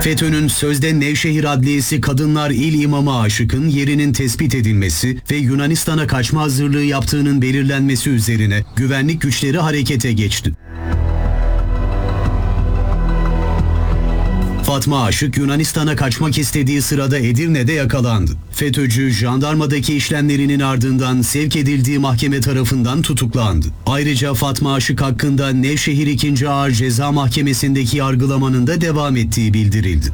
FETÖ'nün sözde Nevşehir Adliyesi Kadınlar İl İmamı Aşık'ın yerinin tespit edilmesi ve Yunanistan'a kaçma hazırlığı yaptığının belirlenmesi üzerine güvenlik güçleri harekete geçti. Fatma Aşık Yunanistan'a kaçmak istediği sırada Edirne'de yakalandı. FETÖ'cü jandarmadaki işlemlerinin ardından sevk edildiği mahkeme tarafından tutuklandı. Ayrıca Fatma Aşık hakkında Nevşehir 2. Ağır Ceza Mahkemesi'ndeki yargılamanın da devam ettiği bildirildi.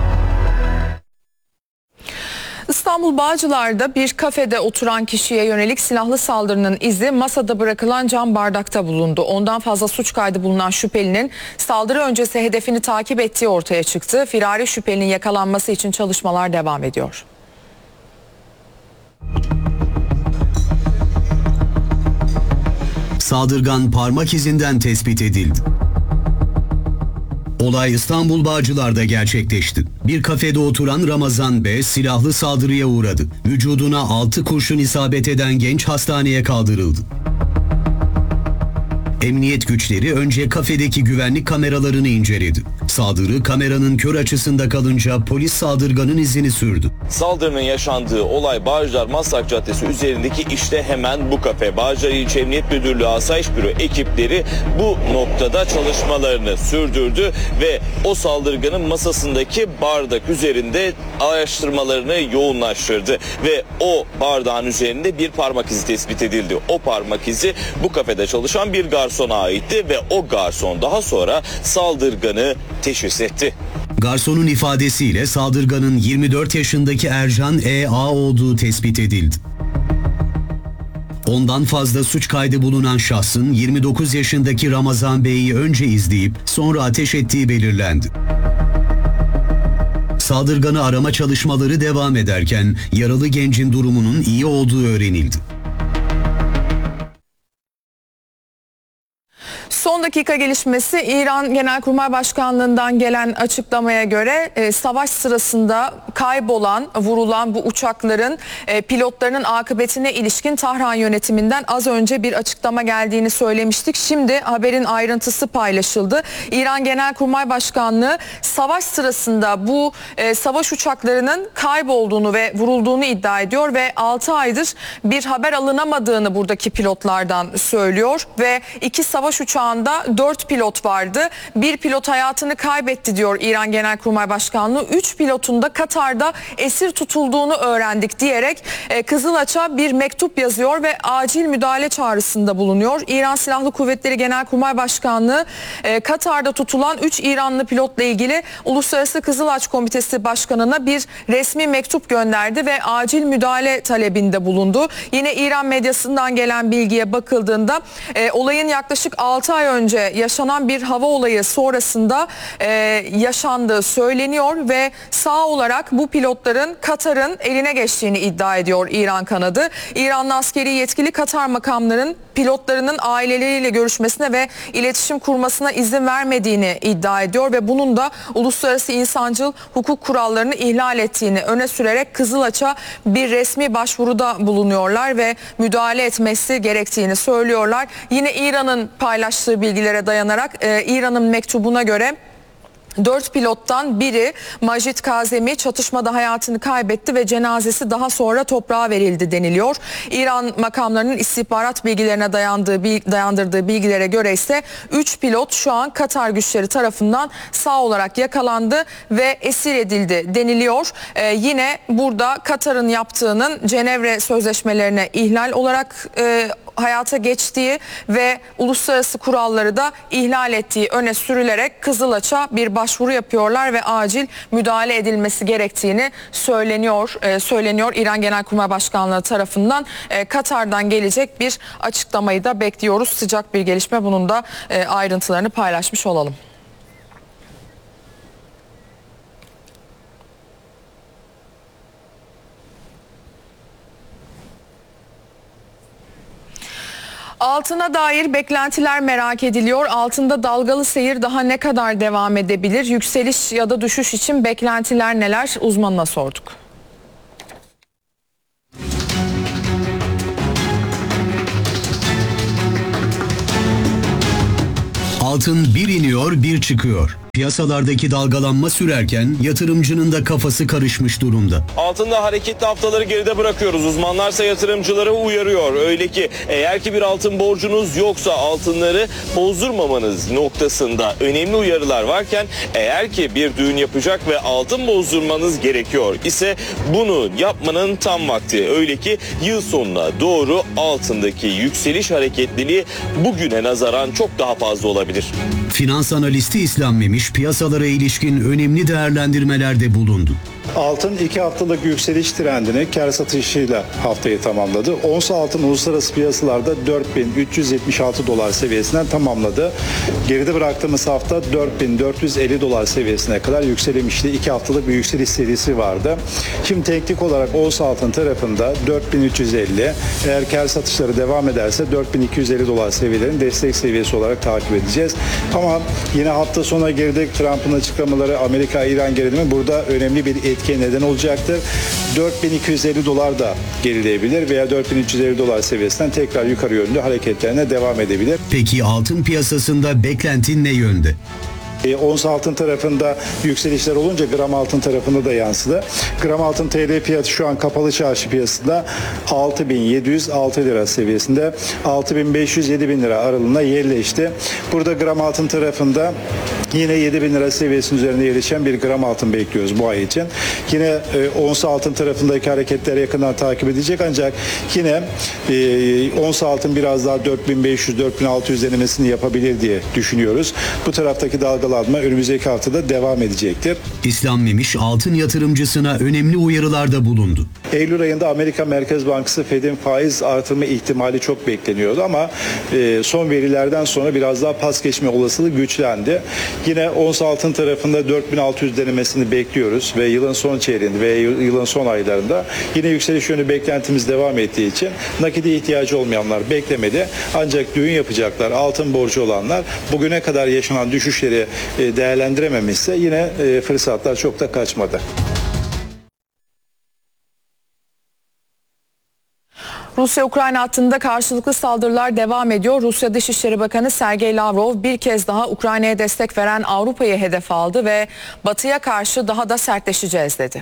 İstanbul Bağcılar'da bir kafede oturan kişiye yönelik silahlı saldırının izi masada bırakılan cam bardakta bulundu. Ondan fazla suç kaydı bulunan şüphelinin saldırı öncesi hedefini takip ettiği ortaya çıktı. Firari şüphelinin yakalanması için çalışmalar devam ediyor. Saldırgan parmak izinden tespit edildi. Olay İstanbul Bağcılar'da gerçekleşti. Bir kafede oturan Ramazan B. silahlı saldırıya uğradı. Vücuduna 6 kurşun isabet eden genç hastaneye kaldırıldı. Emniyet güçleri önce kafedeki güvenlik kameralarını inceledi. Saldırı kameranın kör açısında kalınca polis saldırganın izini sürdü. Saldırının yaşandığı olay Bağcılar Maslak Caddesi üzerindeki işte hemen bu kafe. Bağcılar İlçe Emniyet Müdürlüğü Asayiş Büro ekipleri bu noktada çalışmalarını sürdürdü ve o saldırganın masasındaki bardak üzerinde araştırmalarını yoğunlaştırdı ve o bardağın üzerinde bir parmak izi tespit edildi. O parmak izi bu kafede çalışan bir garsona aitti ve o garson daha sonra saldırganı teşhis etti. Garsonun ifadesiyle saldırganın 24 yaşındaki Ercan E.A. olduğu tespit edildi. Ondan fazla suç kaydı bulunan şahsın 29 yaşındaki Ramazan Bey'i önce izleyip sonra ateş ettiği belirlendi. Saldırganı arama çalışmaları devam ederken yaralı gencin durumunun iyi olduğu öğrenildi. Son dakika gelişmesi İran Genelkurmay Başkanlığı'ndan gelen açıklamaya göre savaş sırasında kaybolan, vurulan bu uçakların pilotlarının akıbetine ilişkin Tahran yönetiminden az önce bir açıklama geldiğini söylemiştik. Şimdi haberin ayrıntısı paylaşıldı. İran Genelkurmay Başkanlığı savaş sırasında bu savaş uçaklarının kaybolduğunu ve vurulduğunu iddia ediyor ve 6 aydır bir haber alınamadığını buradaki pilotlardan söylüyor ve 2 savaş uçağında 4 pilot vardı. Bir pilot hayatını kaybetti diyor İran Genelkurmay Başkanlığı. 3 pilotun da Katar'da esir tutulduğunu öğrendik diyerek Kızılaç'a bir mektup yazıyor ve acil müdahale çağrısında bulunuyor. İran Silahlı Kuvvetleri Genelkurmay Başkanlığı Katar'da tutulan 3 İranlı pilotla ilgili Uluslararası Kızılaç Komitesi Başkanı'na bir resmi mektup gönderdi ve acil müdahale talebinde bulundu. Yine İran medyasından gelen bilgiye bakıldığında olayın yaklaşık 6 ay önce yaşanan bir hava olayı sonrasında yaşandığı söyleniyor ve sağ olarak bu pilotların Katar'ın eline geçtiğini iddia ediyor İran kanadı. İranlı askeri yetkili Katar makamlarının pilotlarının aileleriyle görüşmesine ve iletişim kurmasına izin vermediğini iddia ediyor ve bunun da uluslararası insancıl hukuk kurallarını ihlal ettiğini öne sürerek Kızılaç'a bir resmi başvuruda bulunuyorlar ve müdahale etmesi gerektiğini söylüyorlar. Yine İran'ın paylaştığı bilgilere dayanarak İran'ın mektubuna göre 4 pilottan biri Majid Kazemi çatışmada hayatını kaybetti ve cenazesi daha sonra toprağa verildi deniliyor. İran makamlarının istihbarat bilgilerine dayandırdığı bilgilere göre ise 3 pilot şu an Katar güçleri tarafından sağ olarak yakalandı ve esir edildi deniliyor. Yine burada Katar'ın yaptığının Cenevre sözleşmelerine ihlal olarak hayata geçtiği ve uluslararası kuralları da ihlal ettiği öne sürülerek Kızılaç'a bir başvuru yapıyorlar ve acil müdahale edilmesi gerektiğini söyleniyor İran Genelkurmay Başkanlığı tarafından. Katar'dan gelecek bir açıklamayı da bekliyoruz. Sıcak bir gelişme, bunun da ayrıntılarını paylaşmış olalım. Altına dair beklentiler merak ediliyor. Altında dalgalı seyir daha ne kadar devam edebilir? Yükseliş ya da düşüş için beklentiler neler? Uzmanına sorduk. Altın bir iniyor bir çıkıyor. Piyasalardaki dalgalanma sürerken yatırımcının da kafası karışmış durumda. Altında hareketli haftaları geride bırakıyoruz. Uzmanlarsa yatırımcıları uyarıyor. Öyle ki eğer ki bir altın borcunuz yoksa altınları bozdurmamanız noktasında önemli uyarılar varken eğer ki bir düğün yapacak ve altın bozdurmanız gerekiyor ise bunu yapmanın tam vakti. Öyle ki yıl sonuna doğru altındaki yükseliş hareketliliği bugüne nazaran çok daha fazla olabilir. Finans analisti İslam Memiş piyasalara ilişkin önemli değerlendirmelerde bulundu. Altın 2 haftalık yükseliş trendini kar satışıyla haftayı tamamladı. Ons altın uluslararası piyasalarda 4.376 dolar seviyesinden tamamladı. Geride bıraktığımız hafta 4.450 dolar seviyesine kadar yükselmişti. 2 haftalık bir yükseliş serisi vardı. Şimdi teknik olarak ons altın tarafında 4.350, eğer kar satışları devam ederse 4.250 dolar seviyelerin destek seviyesi olarak takip edeceğiz. Ama yine hafta sonuna girdik. Trump'ın açıklamaları, Amerika-İran gerilimi burada önemli bir etkiye neden olacaktır. 4.250 dolar da gerileyebilir veya 4.350 dolar seviyesinden tekrar yukarı yönlü hareketlerine devam edebilir. Peki altın piyasasında beklentin ne yönde? Ons altın tarafında yükselişler olunca gram altın tarafında da yansıdı. Gram altın TL fiyatı şu an kapalı çarşı piyasasında 6.706 lira seviyesinde, 6.500-7.000 lira aralığında yerleşti. Burada gram altın tarafında yine 7.000 lira seviyesinin üzerinde yerleşen bir gram altın bekliyoruz bu ay için. Yine ons altın tarafındaki hareketleri yakından takip edecek ancak yine ons altın biraz daha 4.500-4.600 denemesini yapabilir diye düşünüyoruz. Bu taraftaki dalgalanma önümüzdeki haftada devam edecektir. İslam Memiş altın yatırımcısına önemli uyarılarda bulundu. Eylül ayında Amerika Merkez Bankası Fed'in faiz artırma ihtimali çok bekleniyordu ama son verilerden sonra biraz daha pas geçme olasılığı güçlendi. Yine ons altın tarafında 4600 denemesini bekliyoruz ve yılın son çeyreğinde ve yılın son aylarında yine yükseliş yönü beklentimiz devam ettiği için nakide ihtiyacı olmayanlar beklemedi. Ancak düğün yapacaklar, altın borcu olanlar bugüne kadar yaşanan düşüşleri değerlendirememişse yine fırsatlar çok da kaçmadı. Rusya-Ukrayna hattında karşılıklı saldırılar devam ediyor. Rusya Dışişleri Bakanı Sergey Lavrov bir kez daha Ukrayna'ya destek veren Avrupa'yı hedef aldı ve Batı'ya karşı daha da sertleşeceğiz dedi.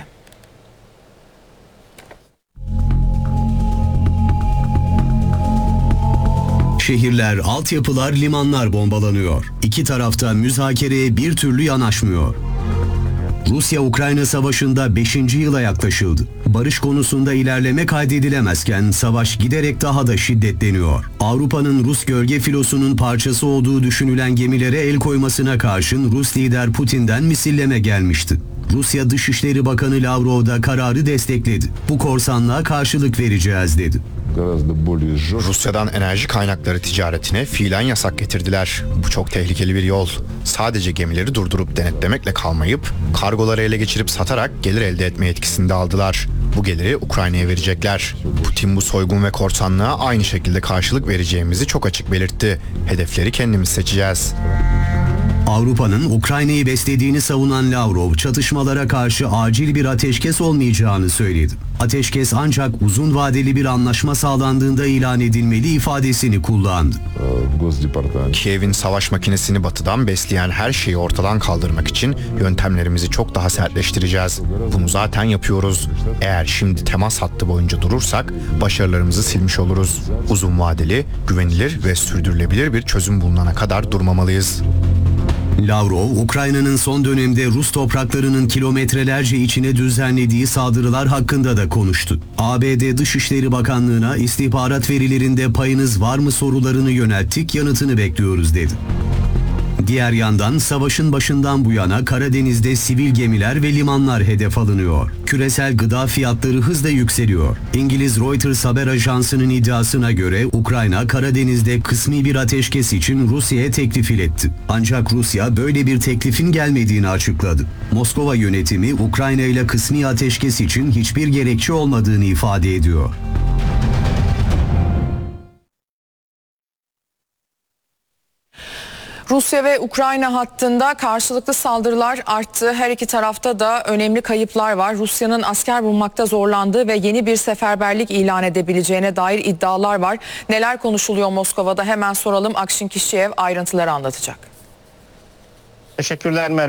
Şehirler, altyapılar, limanlar bombalanıyor. İki tarafta müzakereye bir türlü yanaşmıyor. Rusya-Ukrayna savaşında 5. yıla yaklaşıldı. Barış konusunda ilerleme kaydedilemezken savaş giderek daha da şiddetleniyor. Avrupa'nın Rus gölge filosunun parçası olduğu düşünülen gemilere el koymasına karşın Rus lider Putin'den misilleme gelmişti. Rusya Dışişleri Bakanı Lavrov da kararı destekledi. Bu korsanlığa karşılık vereceğiz dedi. Rusya'dan enerji kaynakları ticaretine fiilen yasak getirdiler. Bu çok tehlikeli bir yol. Sadece gemileri durdurup denetlemekle kalmayıp kargoları ele geçirip satarak gelir elde etme yetkisini de aldılar. Bu geliri Ukrayna'ya verecekler. Putin bu soygun ve korsanlığa aynı şekilde karşılık vereceğimizi çok açık belirtti. Hedefleri kendimiz seçeceğiz. Avrupa'nın Ukrayna'yı beslediğini savunan Lavrov, çatışmalara karşı acil bir ateşkes olmayacağını söyledi. Ateşkes ancak uzun vadeli bir anlaşma sağlandığında ilan edilmeli ifadesini kullandı. Kiev'in savaş makinesini batıdan besleyen her şeyi ortadan kaldırmak için yöntemlerimizi çok daha sertleştireceğiz. Bunu zaten yapıyoruz. Eğer şimdi temas hattı boyunca durursak başarılarımızı silmiş oluruz. Uzun vadeli, güvenilir ve sürdürülebilir bir çözüm bulunana kadar durmamalıyız. Lavrov, Ukrayna'nın son dönemde Rus topraklarının kilometrelerce içine düzenlediği saldırılar hakkında da konuştu. ABD Dışişleri Bakanlığı'na istihbarat verilerinde payınız var mı sorularını yönelttik, yanıtını bekliyoruz dedi. Diğer yandan savaşın başından bu yana Karadeniz'de sivil gemiler ve limanlar hedef alınıyor. Küresel gıda fiyatları hızla yükseliyor. İngiliz Reuters haber ajansının iddiasına göre Ukrayna Karadeniz'de kısmi bir ateşkes için Rusya'ya teklif iletti. Ancak Rusya böyle bir teklifin gelmediğini açıkladı. Moskova yönetimi Ukrayna ile kısmi ateşkes için hiçbir gerekçe olmadığını ifade ediyor. Rusya ve Ukrayna hattında karşılıklı saldırılar arttı. Her iki tarafta da önemli kayıplar var. Rusya'nın asker bulmakta zorlandığı ve yeni bir seferberlik ilan edebileceğine dair iddialar var. Neler konuşuluyor Moskova'da? Hemen soralım. Akşin Kişiyev ayrıntıları anlatacak. Teşekkürler Merve.